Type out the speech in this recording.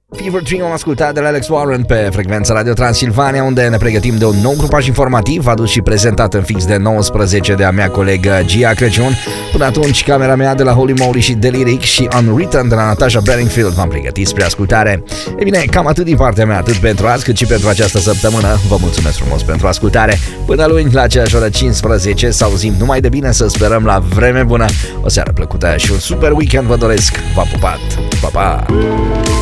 Fever Dream am ascultat de la Alex Warren pe frecvența Radio Transilvania, unde ne pregătim de un nou grupaj informativ adus și prezentat în fix de 19 de a mea colegă Gia Crăciun. Până atunci, camera mea de la Holy Moly și Deliric și Unwritten de la Natasha Bedingfield v-am pregătit spre ascultare. E bine, cam atât din partea mea, atât pentru azi cât și pentru această săptămână. Vă mulțumesc frumos pentru ascultare. Până luni, la aceeași oră 15, să auzim numai de bine, să sperăm la vreme bună. O seară plăcută și un super weekend vă doresc. V-a pupat! Pa, pa!